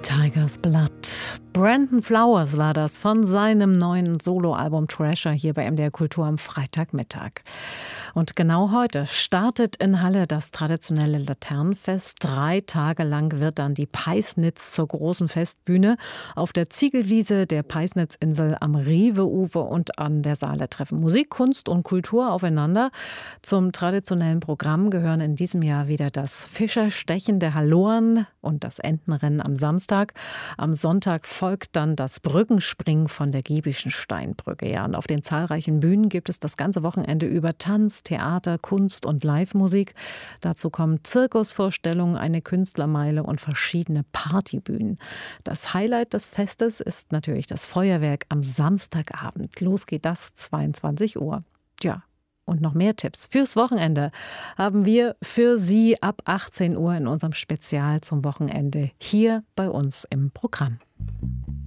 Tiger's Blood. Brandon Flowers war das von seinem neuen Soloalbum Treasure hier bei MDR Kultur am Freitagmittag. Und genau heute startet in Halle das traditionelle Laternenfest. 3 Tage lang wird dann die Peisnitz zur großen Festbühne auf der Ziegelwiese der Peisnitzinsel am Rieweufer und an der Saale treffen Musik, Kunst und Kultur aufeinander. Zum traditionellen Programm gehören in diesem Jahr wieder das Fischerstechen der Halloren und das Entenrennen am Samstag. Am Sonntag folgt dann das Brückenspringen von der Giebischen Steinbrücke. Ja, und auf den zahlreichen Bühnen gibt es das ganze Wochenende über Tanz, Theater, Kunst und Live-Musik. Dazu kommen Zirkusvorstellungen, eine Künstlermeile und verschiedene Partybühnen. Das Highlight des Festes ist natürlich das Feuerwerk am Samstagabend. Los geht das, 22 Uhr. Tja. Und noch mehr Tipps fürs Wochenende haben wir für Sie ab 18 Uhr in unserem Spezial zum Wochenende hier bei uns im Programm.